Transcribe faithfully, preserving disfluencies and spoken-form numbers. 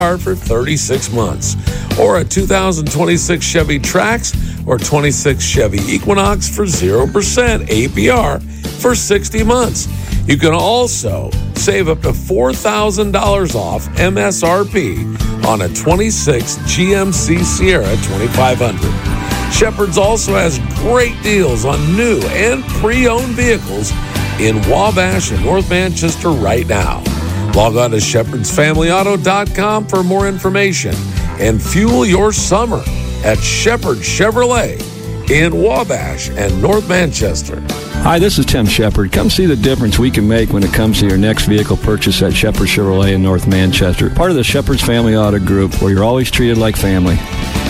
for thirty-six months, or a two thousand twenty-six Chevy Trax or twenty-six Chevy Equinox for zero percent A P R for sixty months. You can also save up to four thousand dollars off M S R P on a twenty-six G M C Sierra twenty-five hundred. Shepherd's also has great deals on new and pre-owned vehicles in Wabash and North Manchester right now. Log on to shepherds family auto dot com for more information and fuel your summer at Shepherd Chevrolet in Wabash and North Manchester. Hi, this is Tim Shepard. Come see the difference we can make when it comes to your next vehicle purchase at Shepherd Chevrolet in North Manchester. Part of the Shepherd's Family Auto Group, where you're always treated like family.